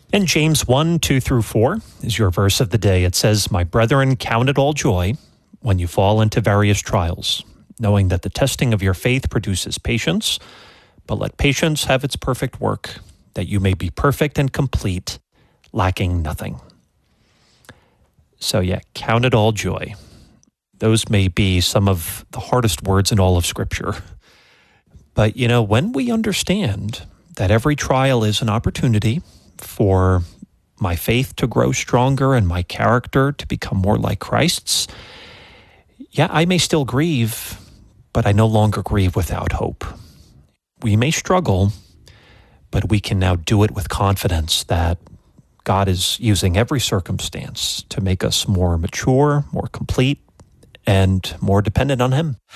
And James 1, 2 through 4 is your verse of the day. It says, "My brethren, count it all joy when you fall into various trials, knowing that the testing of your faith produces patience, but let patience have its perfect work, that you may be perfect and complete, lacking nothing." So count it all joy. Those may be some of the hardest words in all of Scripture. But, when we understand that every trial is an opportunity for my faith to grow stronger and my character to become more like Christ's, I may still grieve, but I no longer grieve without hope. We may struggle, but we can now do it with confidence that God is using every circumstance to make us more mature, more complete, and more dependent on Him.